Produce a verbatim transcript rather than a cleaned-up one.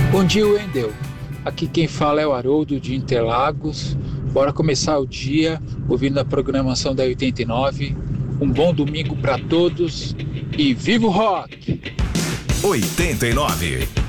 Bom dia, Wendel. Aqui quem fala é o Haroldo de Interlagos. Bora começar o dia ouvindo a programação da oitenta e nove. Um bom domingo para todos e viva o rock! oitenta e nove.